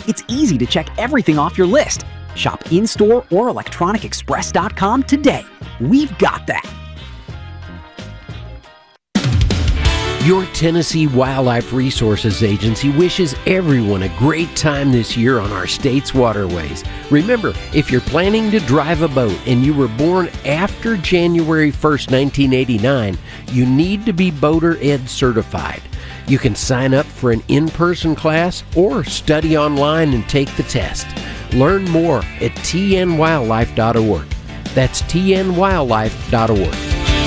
It's easy to check everything off your list. Shop in-store or electronicexpress.com today. We've got that. Your Tennessee Wildlife Resources Agency wishes everyone a great time this year on our state's waterways. Remember, if you're planning to drive a boat and you were born after January 1st, 1989, you need to be Boater Ed certified. You can sign up for an in-person class or study online and take the test. Learn more at tnwildlife.org. That's tnwildlife.org.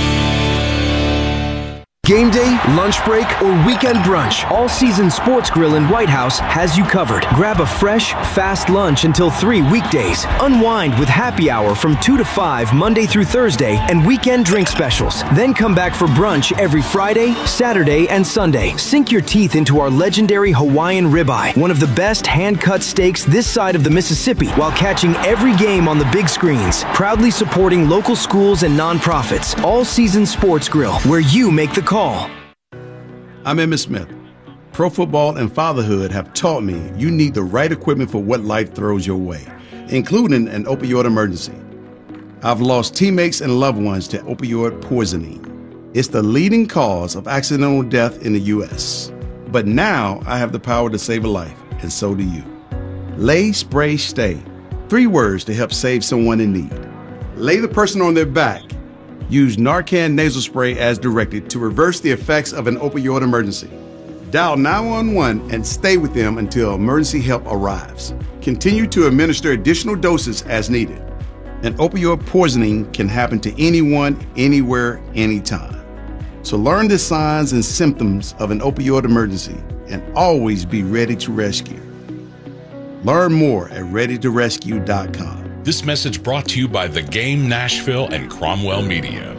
Game day, lunch break, or weekend brunch, All Season Sports Grill in White House has you covered. Grab a fresh, fast lunch until 3 weekdays. Unwind with happy hour from 2 to 5 Monday through Thursday and weekend drink specials. Then come back for brunch every Friday, Saturday, and Sunday. Sink your teeth into our legendary Hawaiian ribeye, one of the best hand-cut steaks this side of the Mississippi, while catching every game on the big screens. Proudly supporting local schools and nonprofits. All Season Sports Grill, where you make the call. I'm Emmitt Smith. Pro football and fatherhood have taught me you need the right equipment for what life throws your way, including an opioid emergency. I've lost teammates and loved ones to opioid poisoning. It's the leading cause of accidental death in the U.S. But now I have the power to save a life, and so do you. Lay, Spray, Stay. 3 words to help save someone in need. Lay the person on their back. Use Narcan nasal spray as directed to reverse the effects of an opioid emergency. Dial 911 and stay with them until emergency help arrives. Continue to administer additional doses as needed. An opioid poisoning can happen to anyone, anywhere, anytime. So learn the signs and symptoms of an opioid emergency and always be ready to rescue. Learn more at readytorescue.com. This message brought to you by The Game Nashville and Cromwell Media.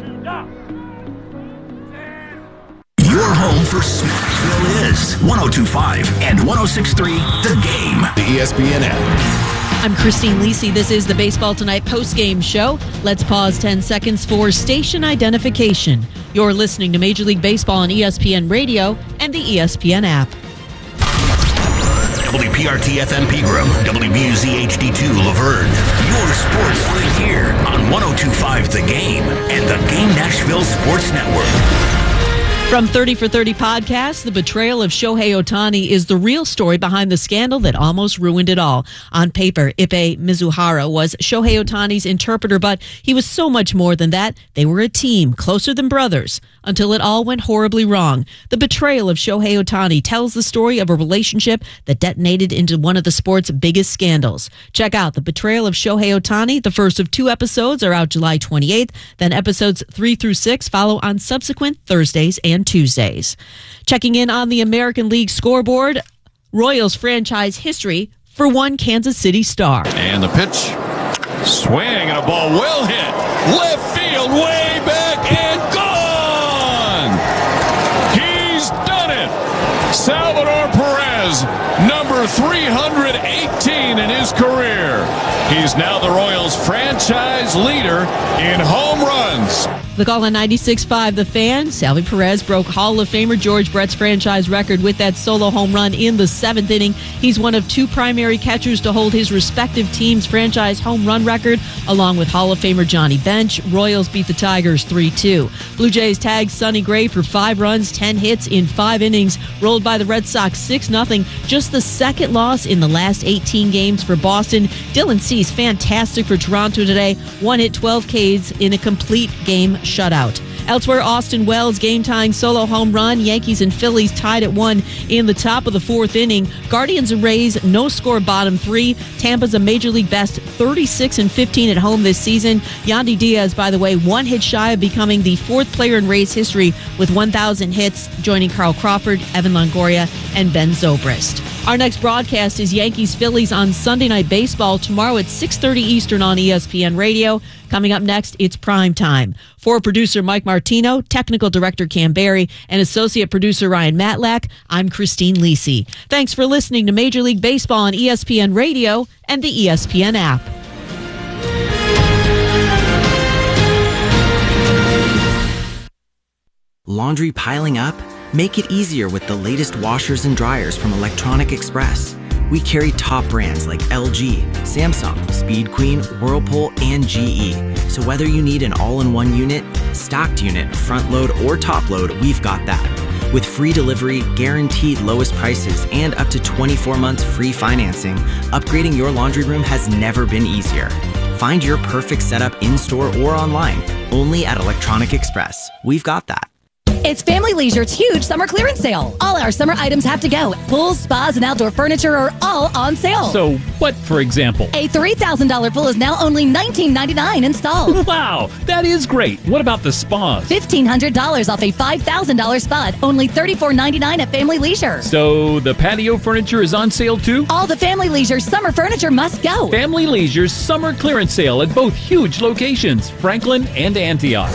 Your home for Smartsville is 102.5 and 106.3 The Game. The ESPN app. I'm Christine Lisi. This is the Baseball Tonight post-game show. Let's pause 10 seconds for station identification. You're listening to Major League Baseball on ESPN Radio and the ESPN app. WPRT FM Pegram, WBUZ HD2 Laverne. Your sports right here on 102.5 The Game and the Game Nashville Sports Network. From 30 for 30 podcast, the betrayal of Shohei Ohtani is the real story behind the scandal that almost ruined it all. On paper, Ippei Mizuhara was Shohei Ohtani's interpreter, but he was so much more than that. They were a team, closer than brothers, until it all went horribly wrong. The betrayal of Shohei Ohtani tells the story of a relationship that detonated into one of the sport's biggest scandals. Check out The Betrayal of Shohei Ohtani. The first of 2 episodes are out July 28th. Then episodes 3 through 6 follow on subsequent Thursdays and Tuesdays. Checking in on the American League scoreboard, Royals franchise history for one Kansas City star. And the pitch, swing, and a ball well hit. Left field, way back and gone! He's done it! Salvador Perez, number 318 in his career. He's now the Royals franchise leader in home runs. The call on 96.5 The Fan. Salvi Perez broke Hall of Famer George Brett's franchise record with that solo home run in the 7th inning. He's one of 2 primary catchers to hold his respective team's franchise home run record, along with Hall of Famer Johnny Bench. Royals beat the Tigers 3-2. Blue Jays tagged Sonny Gray for 5 runs, 10 hits in 5 innings, rolled by the Red Sox 6-0. Just the second loss in the last 18 games for Boston. Dylan Cease, fantastic for Toronto today. 1 hit, 12 Ks in a complete game shutout. Elsewhere, Austin Wells game-tying solo home run. Yankees and Phillies tied at 1 in the top of the 4th inning. Guardians and Rays, no score bottom 3. Tampa's a Major League best 36-15 at home this season. Yandy Diaz, by the way, 1 hit shy of becoming the 4th player in Rays history with 1,000 hits, joining Carl Crawford, Evan Longoria, and Ben Zobrist. Our next broadcast is Yankees-Phillies on Sunday Night Baseball tomorrow at 6:30 Eastern on ESPN Radio. Coming up next, it's Prime Time. For producer Mike Martino, technical director Cam Barry, and associate producer Ryan Matlack, I'm Christine Lisi. Thanks for listening to Major League Baseball on ESPN Radio and the ESPN app. Laundry piling up? Make it easier with the latest washers and dryers from Electronic Express. We carry top brands like LG, Samsung, Speed Queen, Whirlpool, and GE. So whether you need an all-in-one unit, stocked unit, front load, or top load, we've got that. With free delivery, guaranteed lowest prices, and up to 24 months free financing, upgrading your laundry room has never been easier. Find your perfect setup in-store or online, only at Electronic Express. We've got that. It's Family Leisure's huge summer clearance sale. All our summer items have to go. Pools, spas, and outdoor furniture are all on sale. So what, for example? A $3,000 pool is now only $19.99 installed. Wow, that is great. What about the spas? $1,500 off a $5,000 spa, only $34.99 at Family Leisure. So the patio furniture is on sale too? All the Family Leisure summer furniture must go. Family Leisure's summer clearance sale at both huge locations, Franklin and Antioch.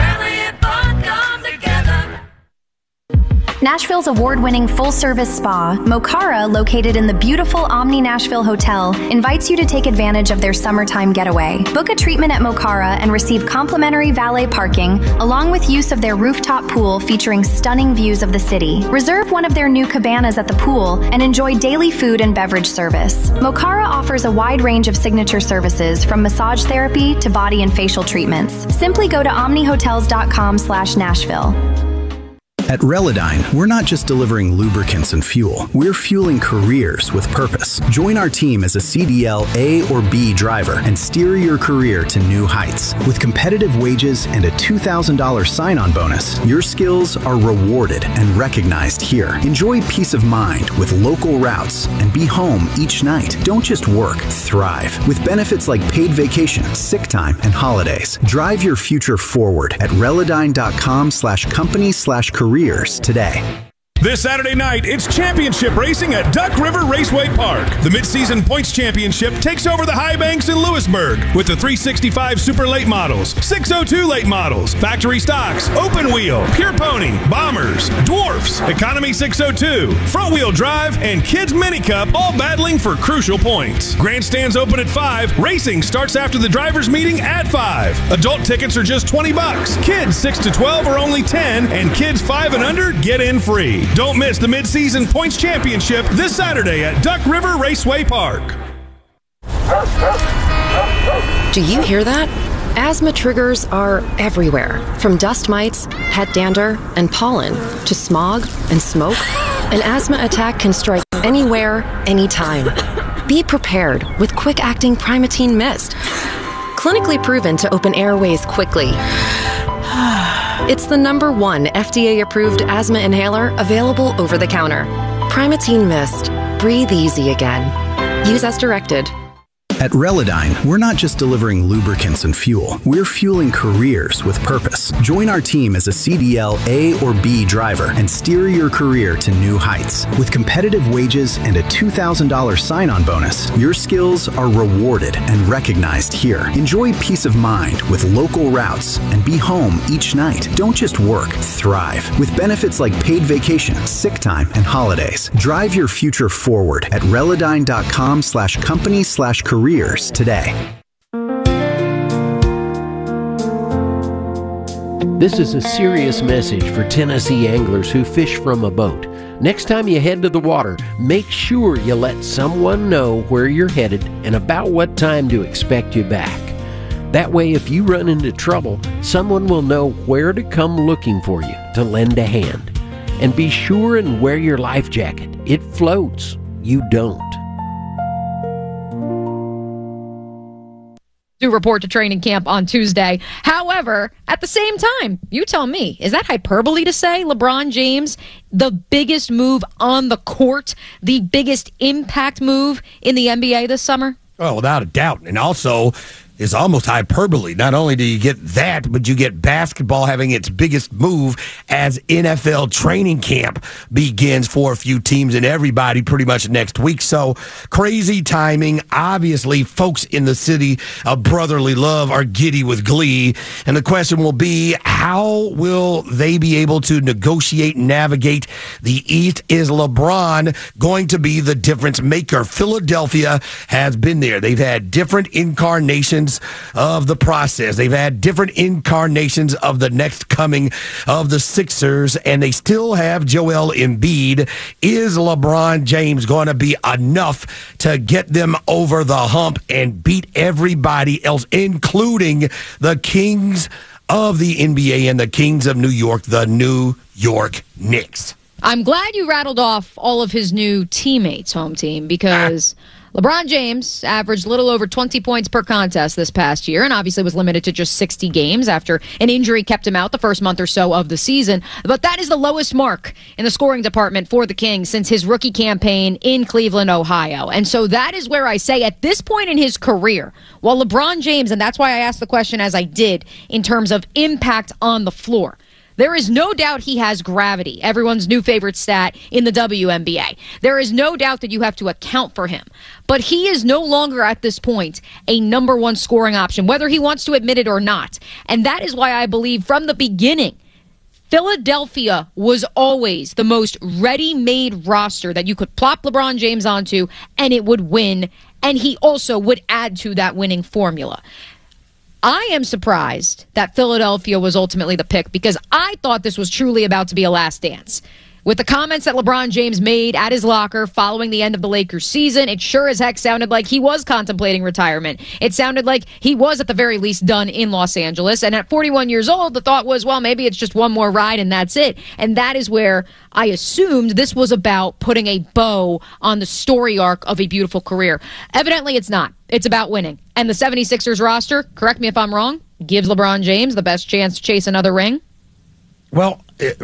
Nashville's award-winning full-service spa, Mokara, located in the beautiful Omni Nashville Hotel, invites you to take advantage of their summertime getaway. Book a treatment at Mokara and receive complimentary valet parking, along with use of their rooftop pool featuring stunning views of the city. Reserve one of their new cabanas at the pool and enjoy daily food and beverage service. Mokara offers a wide range of signature services, from massage therapy to body and facial treatments. Simply go to omnihotels.com/Nashville. At Relodyne, we're not just delivering lubricants and fuel. We're fueling careers with purpose. Join our team as a CDL A or B driver and steer your career to new heights. With competitive wages and a $2,000 sign-on bonus, your skills are rewarded and recognized here. Enjoy peace of mind with local routes and be home each night. Don't just work, thrive. With benefits like paid vacation, sick time, and holidays. Drive your future forward at Relodyne.com/company/career today. This Saturday night, it's championship racing at Duck River Raceway Park. The Mid-Season Points Championship takes over the High Banks in Lewisburg with the 365 Super Late Models, 602 Late Models, Factory Stocks, Open Wheel, Pure Pony, Bombers, Dwarfs, Economy 602, Front Wheel Drive, and Kids Mini Cup, all battling for crucial points. Grandstands open at 5. Racing starts after the drivers' meeting at 5. Adult tickets are just $20. Kids 6 to 12 are only 10, and kids 5 and under get in free. Don't miss the Mid-Season Points Championship this Saturday at Duck River Raceway Park. Do you hear that? Asthma triggers are everywhere, from dust mites, head dander, and pollen, to smog and smoke. An asthma attack can strike anywhere, anytime. Be prepared with quick-acting Primatene Mist. Clinically proven to open airways quickly. It's the #1 FDA-approved asthma inhaler available over the counter. Primatene Mist. Breathe easy again. Use as directed. At Relodyne, we're not just delivering lubricants and fuel. We're fueling careers with purpose. Join our team as a CDL A or B driver and steer your career to new heights. With competitive wages and a $2,000 sign-on bonus, your skills are rewarded and recognized here. Enjoy peace of mind with local routes and be home each night. Don't just work, thrive. With benefits like paid vacation, sick time, and holidays. Drive your future forward at Relodyne.com/company/careers today. This is a serious message for Tennessee anglers who fish from a boat. Next time you head to the water, make sure you let someone know where you're headed and about what time to expect you back. That way, if you run into trouble, someone will know where to come looking for you to lend a hand. And be sure and wear your life jacket. It floats. You don't. To report to training camp on Tuesday. However, at the same time, you tell me, is that hyperbole to say LeBron James, the biggest move on the court, the biggest impact move in the NBA this summer? Oh, without a doubt. And also, is almost hyperbole. Not only do you get that, but you get basketball having its biggest move as NFL training camp begins for a few teams and everybody pretty much next week. So crazy timing. Obviously, folks in the city of brotherly love are giddy with glee. And the question will be, how will they be able to negotiate and navigate the East? Is LeBron going to be the difference maker? Philadelphia has been there. They've had different incarnations iterations of the process. They've had different incarnations of the next coming of the Sixers, and they still have Joel Embiid. Is LeBron James going to be enough to get them over the hump and beat everybody else, including the Kings of the NBA and the Kings of New York, the New York Knicks? I'm glad you rattled off all of his new teammates, home team, because LeBron James averaged a little over 20 points per contest this past year and obviously was limited to just 60 games after an injury kept him out the first month or so of the season. But that is the lowest mark in the scoring department for the Kings since his rookie campaign in Cleveland, Ohio. And so that is where I say at this point in his career, while LeBron James, and that's why I asked the question as I did in terms of impact on the floor, there is no doubt he has gravity, everyone's new favorite stat in the WNBA. There is no doubt that you have to account for him. But he is no longer at this point a number one scoring option, whether he wants to admit it or not. And that is why I believe from the beginning, Philadelphia was always the most ready-made roster that you could plop LeBron James onto and it would win. And he also would add to that winning formula. I am surprised that Philadelphia was ultimately the pick because I thought this was truly about to be a last dance. With the comments that LeBron James made at his locker following the end of the Lakers season, it sure as heck sounded like he was contemplating retirement. It sounded like he was at the very least done in Los Angeles. And at 41 years old, the thought was, well, maybe it's just one more ride and that's it. And that is where I assumed this was about putting a bow on the story arc of a beautiful career. Evidently, it's not. It's about winning. And the 76ers roster, correct me if I'm wrong, gives LeBron James the best chance to chase another ring. Well,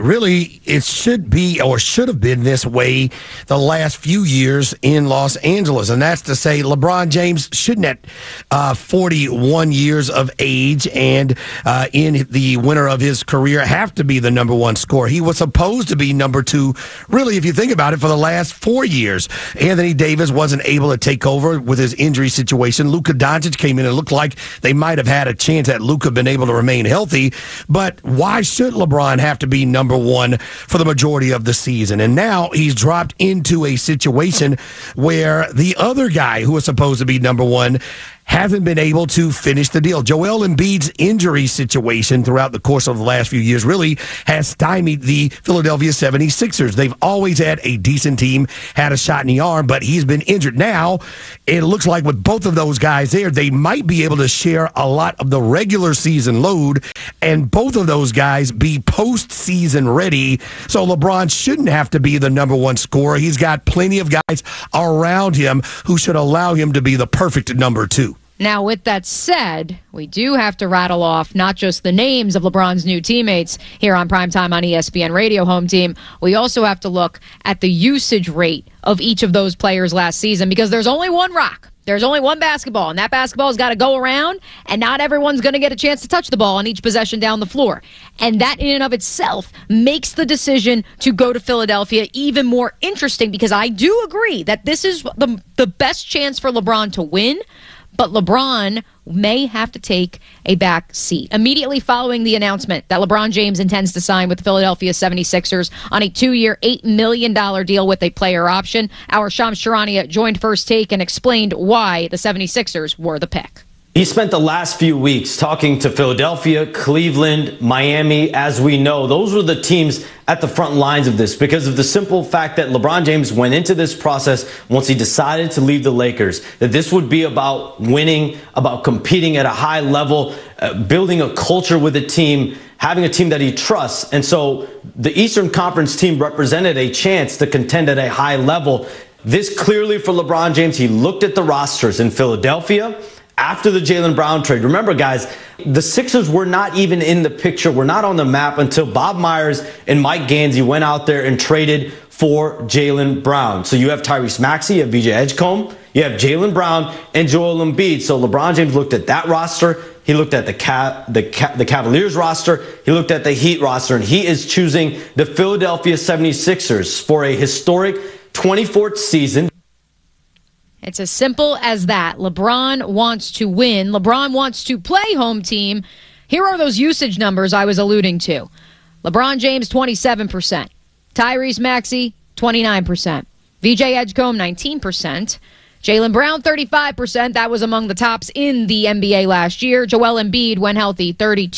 it should be or should have been this way the last few years in Los Angeles. And that's to say LeBron James shouldn't at 41 years of age and in the winter of his career have to be the number one scorer. He was supposed to be number two, really, if you think about it, for the last 4 years. Anthony Davis wasn't able to take over with his injury situation. Luka Doncic came in and it looked like they might have had a chance that Luka been able to remain healthy. But why should LeBron have to be number one for the majority of the season? And now he's dropped into a situation where the other guy who was supposed to be number one hasn't been able to finish the deal. Joel Embiid's injury situation throughout the course of the last few years really has stymied the Philadelphia 76ers. They've always had a decent team, had a shot in the arm, but he's been injured. Now, it looks like with both of those guys there, they might be able to share a lot of the regular season load, and both of those guys be postseason ready. So LeBron shouldn't have to be the number one scorer. He's got plenty of guys around him who should allow him to be the perfect number two. Now, with that said, we do have to rattle off not just the names of LeBron's new teammates here on Primetime on ESPN Radio Home Team. We also have to look at the usage rate of each of those players last season because there's only one rock. There's only one basketball, and that basketball's got to go around, and not everyone's going to get a chance to touch the ball on each possession down the floor. And that in and of itself makes the decision to go to Philadelphia even more interesting because I do agree that this is the best chance for LeBron to win, but LeBron may have to take a back seat. Immediately following the announcement that LeBron James intends to sign with the Philadelphia 76ers on a 2-year, $8 million deal with a player option, our Shams Charania joined First Take and explained why the 76ers were the pick. He spent the last few weeks talking to Philadelphia, Cleveland, Miami. As we know, those were the teams at the front lines of this because of the simple fact that LeBron James went into this process once he decided to leave the Lakers, that this would be about winning, about competing at a high level, building a culture with a team, having a team that he trusts. And so the Eastern Conference team represented a chance to contend at a high level. This clearly for LeBron James, he looked at the rosters in Philadelphia after the Jaylen Brown trade. Remember, guys, the Sixers were not even in the picture, were not on the map until Bob Myers and Mike Gansey went out there and traded for Jaylen Brown. So you have Tyrese Maxey, you have VJ Edgecombe, you have Jaylen Brown and Joel Embiid. So LeBron James looked at that roster. He looked at the Cavaliers roster. He looked at the Heat roster, and he is choosing the Philadelphia 76ers for a historic 24th season. It's as simple as that. LeBron wants to win. LeBron wants to play home team. Here are those usage numbers I was alluding to. LeBron James, 27%. Tyrese Maxey, 29%. VJ Edgecombe, 19%. Jaylen Brown, 35%. That was among the tops in the NBA last year. Joel Embiid, when healthy,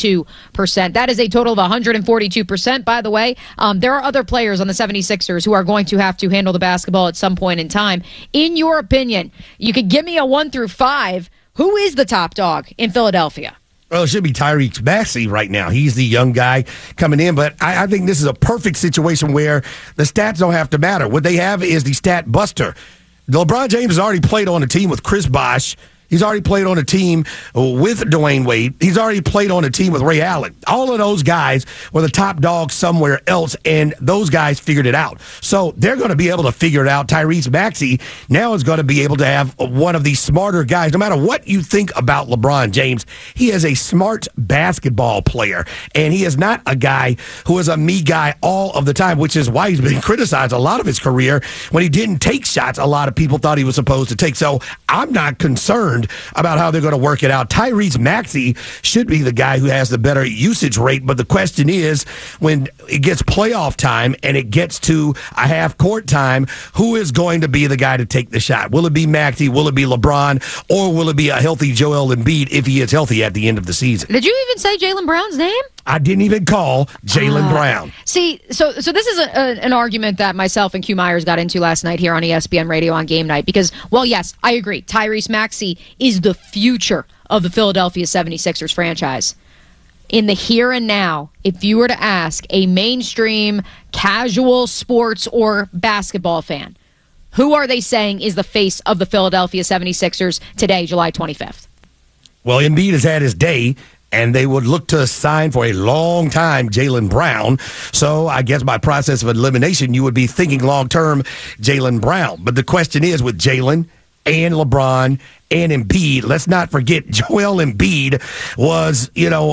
32%. That is a total of 142%, by the way. There are other players on the 76ers who are going to have to handle the basketball at some point in time. In your opinion, you could give me a 1 through 5. Who is the top dog in Philadelphia? Well, it should be Tyrese Maxey right now. He's the young guy coming in, but I think this is a perfect situation where the stats don't have to matter. What they have is the stat buster. LeBron James has already played on a team with Chris Bosh. He's already played on a team with Dwayne Wade. He's already played on a team with Ray Allen. All of those guys were the top dogs somewhere else, and those guys figured it out. So they're going to be able to figure it out. Tyrese Maxey now is going to be able to have one of these smarter guys. No matter what you think about LeBron James, he is a smart basketball player, and he is not a guy who is a me guy all of the time, which is why he's been criticized a lot of his career. When he didn't take shots, a lot of people thought he was supposed to take. So I'm not concerned about how they're going to work it out. Tyrese Maxey should be the guy who has the better usage rate, but the question is, when it gets playoff time and it gets to a half court time, who is going to be the guy to take the shot? Will it be Maxey? Will it be LeBron? Or will it be a healthy Joel Embiid if he is healthy at the end of the season? Did you even say Jaylen Brown's name? I didn't even call Jaylen Brown. See, so this is an argument that myself and Q Myers got into last night here on ESPN Radio on Game Night because, well, yes, I agree. Tyrese Maxey is the future of the Philadelphia 76ers franchise. In the here and now, if you were to ask a mainstream, casual sports or basketball fan, who are they saying is the face of the Philadelphia 76ers today, July 25th? Well, Embiid has had his day, and they would look to sign for a long time Jaylen Brown. So I guess by process of elimination, you would be thinking long-term Jaylen Brown. But the question is, with Jaylen and LeBron and Embiid, let's not forget Joel Embiid was,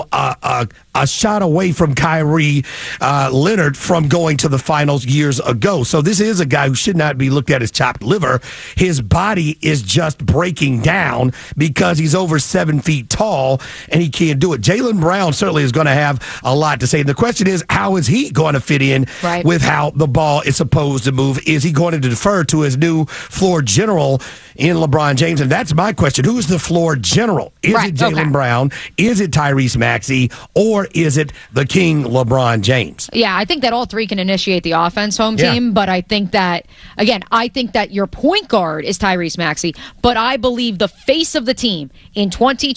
a shot away from Kyrie Leonard from going to the finals years ago. So this is a guy who should not be looked at as chopped liver. His body is just breaking down because he's over 7 feet tall and he can't do it. Jaylen Brown certainly is going to have a lot to say. And the question is, how is he going to fit in with how the ball is supposed to move? Is he going to defer to his new floor general in LeBron James? And that's my question. Who's the floor general? Is it Jaylen Brown? Is it Tyrese Maxey? Or is it the king, LeBron James? Yeah, I think that all three can initiate the offense, home team. But I think that, again, your point guard is Tyrese Maxey. But I believe the face of the team in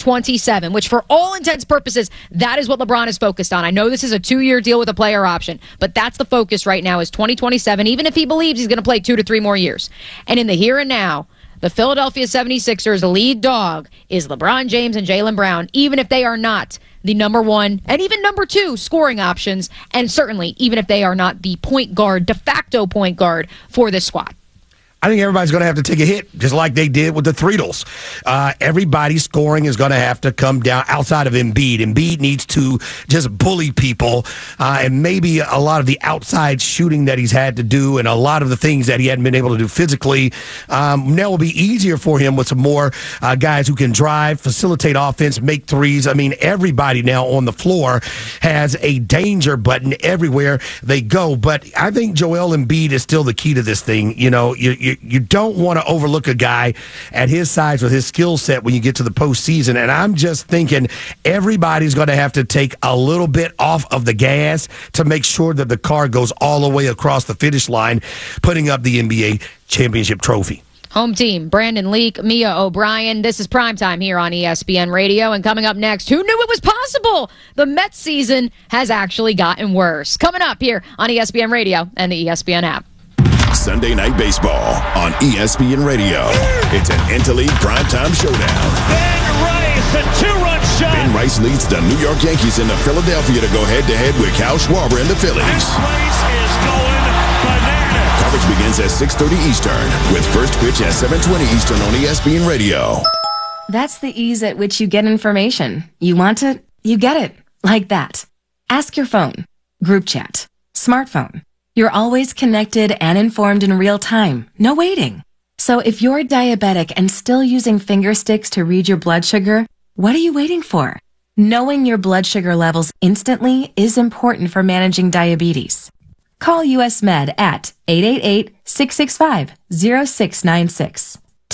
2027, which for all intents and purposes, that is what LeBron is focused on. I know this is a 2-year deal with a player option, but that's the focus right now is 2027, even if he believes he's going to play 2 to 3 more years. And in the here and now, the Philadelphia 76ers lead dog is LeBron James and Jaylen Brown, even if they are not the number 1 and even number 2 scoring options, and certainly even if they are not the point guard, de facto point guard for this squad. I think everybody's going to have to take a hit, just like they did with the Threedles. Everybody's scoring is going to have to come down outside of Embiid. Embiid needs to just bully people, and maybe a lot of the outside shooting that he's had to do and a lot of the things that he hadn't been able to do physically now will be easier for him with some more guys who can drive, facilitate offense, make threes. I mean, everybody now on the floor has a danger button everywhere they go. But I think Joel Embiid is still the key to this thing. You don't want to overlook a guy at his size with his skill set when you get to the postseason. And I'm just thinking everybody's going to have to take a little bit off of the gas to make sure that the car goes all the way across the finish line, putting up the NBA championship trophy. Home team, Brandon Leak, Mia O'Brien. This is primetime here on ESPN Radio. And coming up next, who knew it was possible? The Mets season has actually gotten worse. Coming up here on ESPN Radio and the ESPN app. Sunday Night Baseball on ESPN Radio. It's an Interleague primetime showdown. Ben Rice, a 2-run shot. Ben Rice leads the New York Yankees into Philadelphia to go head-to-head with Kyle Schwarber and the Phillies. This place is going bananas. Coverage begins at 6:30 Eastern with first pitch at 7:20 Eastern on ESPN Radio. That's the ease at which you get information. You want it, you get it. Like that. Ask your phone. Group chat. Smartphone. You're always connected and informed in real time. No waiting. So if you're diabetic and still using finger sticks to read your blood sugar, what are you waiting for? Knowing your blood sugar levels instantly is important for managing diabetes. Call US Med at 888-665-0696.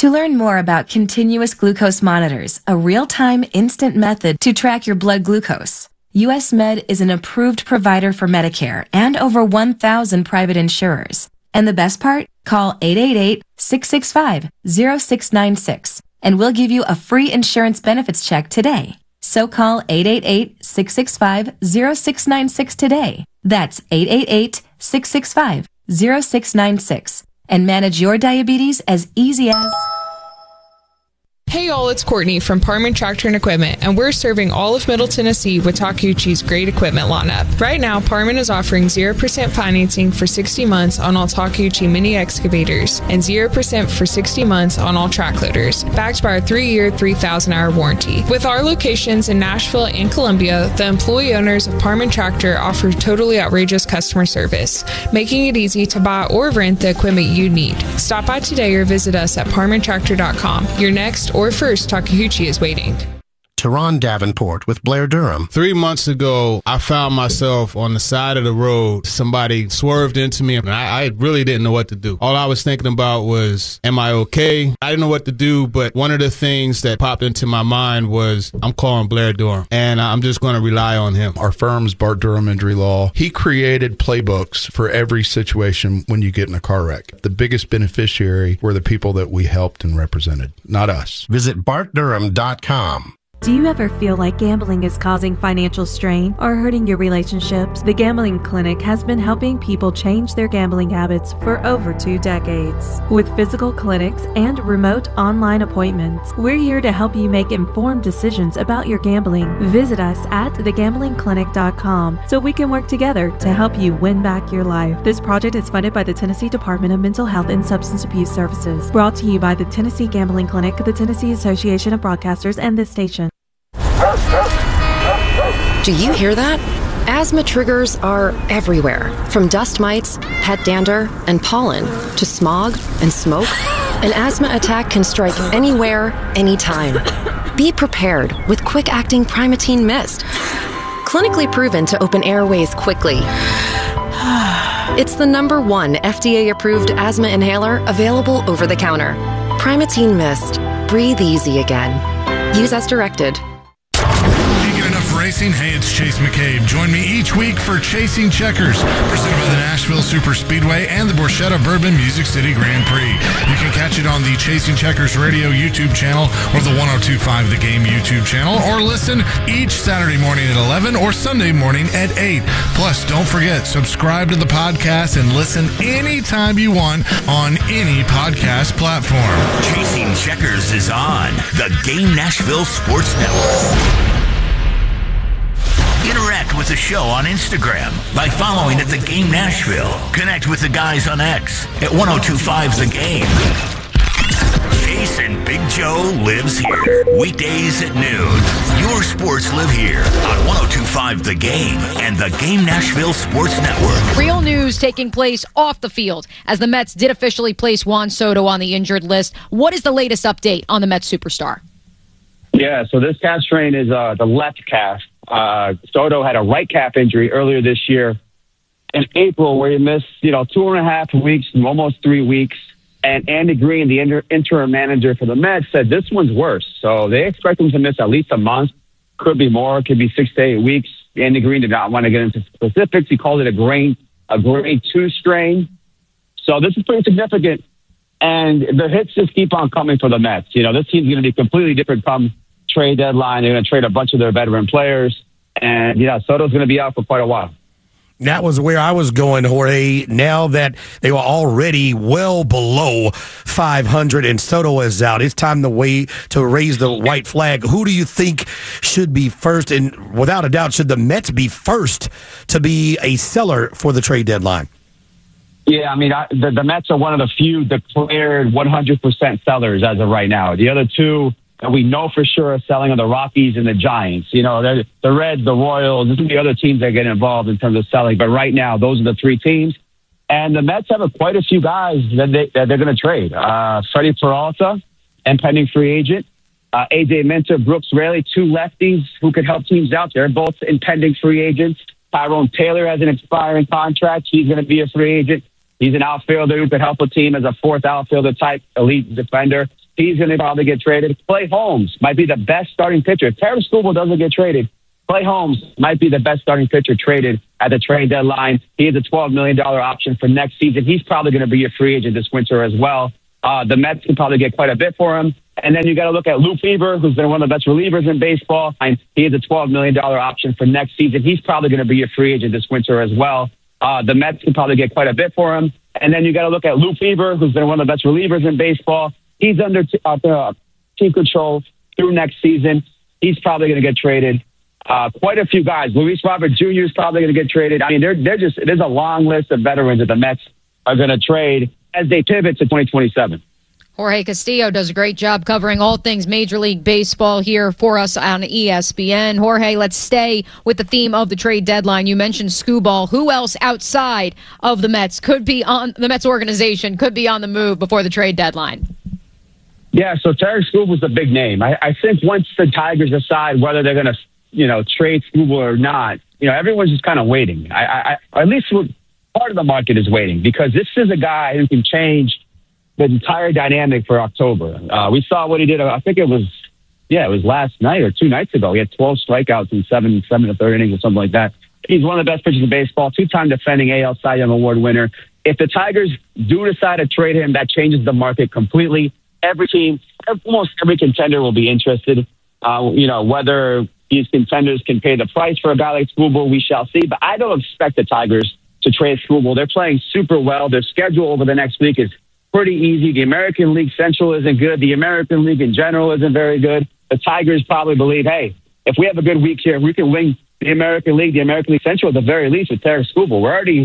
To learn more about continuous glucose monitors, a real-time instant method to track your blood glucose, US Med is an approved provider for Medicare and over 1,000 private insurers. And the best part? Call 888-665-0696 and we'll give you a free insurance benefits check today. So call 888-665-0696 today. That's 888-665-0696 and manage your diabetes as easy as... Hey y'all, it's Courtney from Parman Tractor and Equipment, and we're serving all of Middle Tennessee with Takeuchi's great equipment lineup. Right now, Parman is offering 0% financing for 60 months on all Takeuchi mini excavators and 0% for 60 months on all track loaders, backed by our 3-year, 3,000-hour warranty. With our locations in Nashville and Columbia, the employee owners of Parman Tractor offer totally outrageous customer service, making it easy to buy or rent the equipment you need. Stop by today or visit us at parmantractor.com. Your next or first Takeuchi is waiting. Teron Davenport with Blair Durham. 3 months ago, I found myself on the side of the road. Somebody swerved into me, and I really didn't know what to do. All I was thinking about was, am I okay? I didn't know what to do, but one of the things that popped into my mind was, I'm calling Blair Durham, and I'm just going to rely on him. Our firm's Bart Durham Injury Law. He created playbooks for every situation when you get in a car wreck. The biggest beneficiary were the people that we helped and represented, not us. Visit bartdurham.com. Do you ever feel like gambling is causing financial strain or hurting your relationships? The Gambling Clinic has been helping people change their gambling habits for over 2 decades. With physical clinics and remote online appointments, we're here to help you make informed decisions about your gambling. Visit us at thegamblingclinic.com so we can work together to help you win back your life. This project is funded by the Tennessee Department of Mental Health and Substance Abuse Services. Brought to you by the Tennessee Gambling Clinic, the Tennessee Association of Broadcasters, and this station. Do you hear that? Asthma triggers are everywhere, from dust mites, head dander, and pollen, to smog and smoke. An asthma attack can strike anywhere, anytime. Be prepared with quick-acting Primatene Mist. Clinically proven to open airways quickly. It's the #1 FDA-approved asthma inhaler available over the counter. Primatene Mist. Breathe easy again. Use as directed. Racing. Hey, it's Chase McCabe. Join me each week for Chasing Checkers, presented by the Nashville Super Speedway and the Borchetta Bourbon Music City Grand Prix. You can catch it on the Chasing Checkers Radio YouTube channel or the 102.5 The Game YouTube channel, or listen each Saturday morning at 11 or Sunday morning at 8. Plus, don't forget, subscribe to the podcast and listen anytime you want on any podcast platform. Chasing Checkers is on the Game Nashville Sports Network. Interact with the show on Instagram by following at The Game Nashville. Connect with the guys on X at 1025 The Game. Chase and Big Joe lives here. Weekdays at noon. Your sports live here on 1025 The Game and the Game Nashville Sports Network. Real news taking place off the field as the Mets did officially place Juan Soto on the injured list. What is the latest update on the Mets superstar? Yeah, so this calf strain is the left calf. Soto had a right calf injury earlier this year in April where he missed, 2.5 weeks, almost 3 weeks. And Andy Green, the interim manager for the Mets, said this one's worse. So they expect him to miss at least a month. Could be more. Could be 6 to 8 weeks. Andy Green did not want to get into specifics. He called it a grade 2 strain. So this is pretty significant. And the hits just keep on coming for the Mets. This team's going to be completely different come trade deadline. They're going to trade a bunch of their veteran players. And, Soto's going to be out for quite a while. That was where I was going, Jorge. Now that they were already well below 500 and Soto is out, it's time to raise the white flag. Who do you think should be first? And without a doubt, should the Mets be first to be a seller for the trade deadline? Yeah, I mean, the Mets are one of the few declared 100% sellers as of right now. The other two that we know for sure are selling are the Rockies and the Giants. The Reds, the Royals, this is the other teams that get involved in terms of selling. But right now, those are the three teams. And the Mets have quite a few guys that they're going to trade. Freddie Peralta, impending free agent. A.J. Minter, Brooks Raley, two lefties who could help teams out. They're both impending free agents. Tyrone Taylor has an expiring contract. He's going to be a free agent. He's an outfielder who could help a team as a fourth outfielder type elite defender. He's going to probably get traded. Clay Holmes might be the best starting pitcher. If Terry Skubal doesn't get traded, Clay Holmes might be the best starting pitcher traded at the trade deadline. He has a $12 million option for next season. He's probably going to be a free agent this winter as well. The Mets can probably get quite a bit for him. And then you got to look at Lou Fever, who's been one of the best relievers in baseball. And he has a $12 million option for next season. He's probably going to be a free agent this winter as well. The Mets can probably get quite a bit for him. And then you got to look at Lou Fever, who's been one of the best relievers in baseball. He's under team control through next season. He's probably going to get traded. Quite a few guys. Luis Robert Jr. is probably going to get traded. I mean, there's a long list of veterans that the Mets are going to trade as they pivot to 2027. Jorge Castillo does a great job covering all things Major League Baseball here for us on ESPN. Jorge, let's stay with the theme of the trade deadline. You mentioned Skubal. Who else outside of the Mets could be on the Mets organization, could be on the move before the trade deadline? Yeah, so Terry Skubal is a big name. I think once the Tigers decide whether they're going to, trade Skubal or not, everyone's just kind of waiting. At least part of the market is waiting because this is a guy who can change the entire dynamic for October. We saw what he did. I think it was last night or 2 nights ago. He had 12 strikeouts in seven and a third innings or something like that. He's one of the best pitchers in baseball, 2-time defending AL Cy Young Award winner. If the Tigers do decide to trade him, that changes the market completely. Every team, almost every contender will be interested. Whether these contenders can pay the price for a guy like Skubal, we shall see. But I don't expect the Tigers to trade Skubal. They're playing super well. Their schedule over the next week is pretty easy. The American League Central isn't good. The American League in general isn't very good. The Tigers probably believe, hey, if we have a good week here, we can win the American League Central at the very least with Terry Skubal.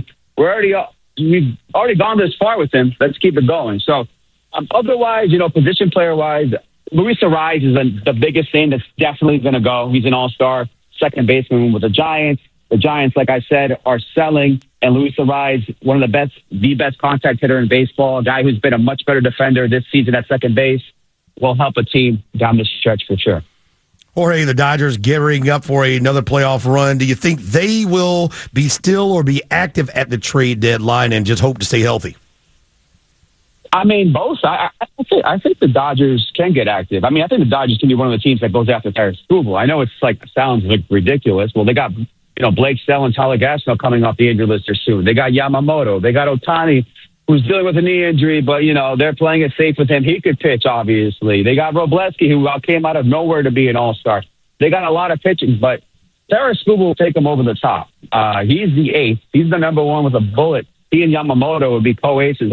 We've already gone this far with him. Let's keep it going. So otherwise, position player wise, Luis Arraez is the biggest thing that's definitely going to go. He's an all-star second baseman with the Giants. The Giants, like I said, are selling. And Luis Arraez, one of the best contact hitter in baseball, a guy who's been a much better defender this season at second base, will help a team down the stretch for sure. Jorge, the Dodgers gearing up for another playoff run. Do you think they will be still or be active at the trade deadline and just hope to stay healthy? I mean, both. I think the Dodgers can get active. I mean, I think the Dodgers can be one of the teams that goes after Terry Skubal. I know sounds ridiculous. Well, they got Blake Snell and Tyler Glasnow coming off the injury list here soon. They got Yamamoto. They got Ohtani, who's dealing with a knee injury, but, they're playing it safe with him. He could pitch, obviously. They got Robleski, who came out of nowhere to be an all-star. They got a lot of pitching, but Terry Skubal will take them over the top. He's the ace. He's the number one with a bullet. He and Yamamoto would be co-aces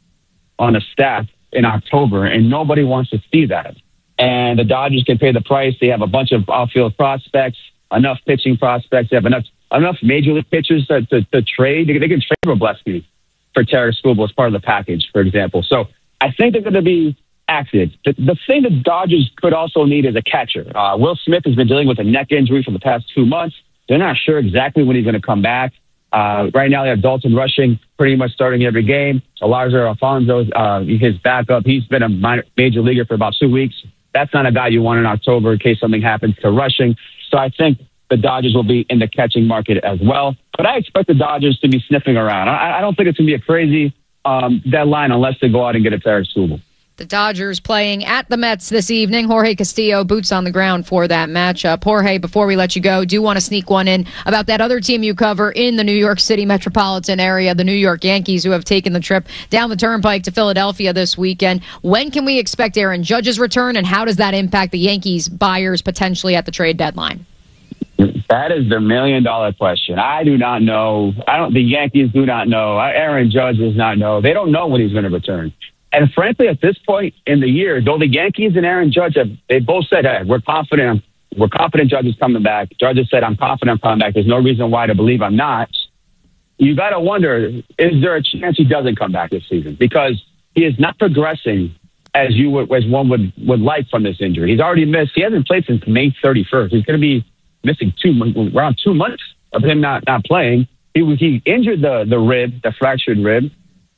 on a staff in October, and nobody wants to see that. And the Dodgers can pay the price. They have a bunch of outfield prospects, enough pitching prospects. They have enough major league pitchers to trade. They can trade Robleski for Terry Skubal as part of the package, for example. So I think they're going to be active. The thing the Dodgers could also need is a catcher. Will Smith has been dealing with a neck injury for the past 2 months. They're not sure exactly when he's going to come back. Right now they have Dalton Rushing pretty much starting every game. Elijah Alfonso, his backup, he's been a major leaguer for about 2 weeks. That's not a guy you want in October in case something happens to Rushing. So I think the Dodgers will be in the catching market as well. But I expect the Dodgers to be sniffing around. I don't think it's going to be a crazy deadline unless they go out and get a Terry Skubal. The Dodgers playing at the Mets this evening. Jorge Castillo, boots on the ground for that matchup. Jorge, before we let you go, do want to sneak one in about that other team you cover in the New York City metropolitan area, the New York Yankees, who have taken the trip down the turnpike to Philadelphia this weekend. When can we expect Aaron Judge's return, and how does that impact the Yankees buyers potentially at the trade deadline? That is the $1 million question. I do not know. The Yankees do not know. Aaron Judge does not know. They don't know when he's going to return. And frankly, at this point in the year, though the Yankees and Aaron Judge they both said, hey, we're confident Judge is coming back. Judge has said, I'm confident I'm coming back. There's no reason why to believe I'm not. You got to wonder, is there a chance he doesn't come back this season? Because he is not progressing as one would like from this injury. He's already missed. He hasn't played since May 31st. He's going to be missing around 2 months of him not playing. He injured the fractured rib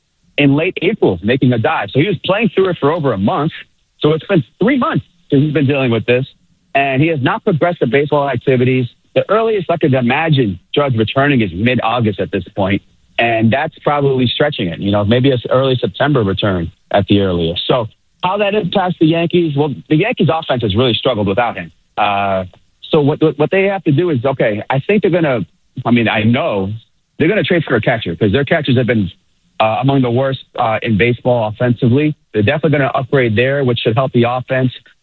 in late April, making a dive. So he was playing through it for over a month. So it's been 3 months since he's been dealing with this, and he has not progressed the baseball activities. The earliest I could imagine Judge returning is mid-August at this point, and that's probably stretching it. Maybe it's early September return at the earliest. So How that impacts the Yankees? Well, the Yankees offense has really struggled without him. So what they have to do is, okay, I think they're going to, I know they're going to trade for a catcher because their catchers have been among the worst in baseball offensively. They're definitely going to upgrade there, which should help the offense.